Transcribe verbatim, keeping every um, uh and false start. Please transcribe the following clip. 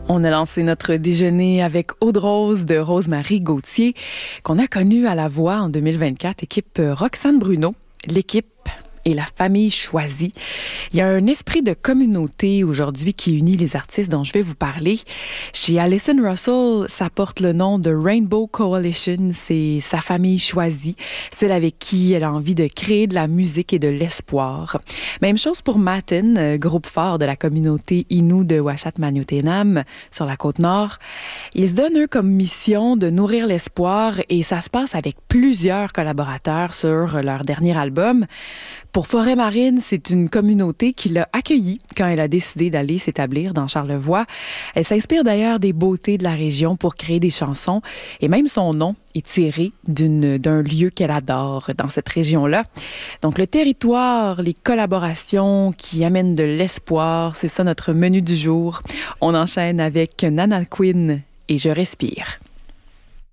On a lancé notre déjeuner avec Aude Rose de Rose-Marie Gauthier, qu'on a connue à la voix en deux mille vingt-quatre, équipe Roxane Bruno, l'équipe et la famille choisie. Il y a un esprit de communauté aujourd'hui qui unit les artistes dont je vais vous parler. Chez Alison Russell, ça porte le nom de Rainbow Coalition. C'est sa famille choisie, celle avec qui elle a envie de créer de la musique et de l'espoir. Même chose pour Matin, groupe phare de la communauté Innu de Uashat Mak Mani-Utenam sur la Côte-Nord. Ils se donnent, eux, comme mission de nourrir l'espoir et ça se passe avec plusieurs collaborateurs sur leur dernier album. Pour Forêt Marine, c'est une communauté qui l'a accueillie quand elle a décidé d'aller s'établir dans Charlevoix. Elle s'inspire d'ailleurs des beautés de la région pour créer des chansons et même son nom est tiré d'une, d'un lieu qu'elle adore dans cette région-là. Donc le territoire, les collaborations qui amènent de l'espoir, c'est ça notre menu du jour. On enchaîne avec Nana Queen et Je respire.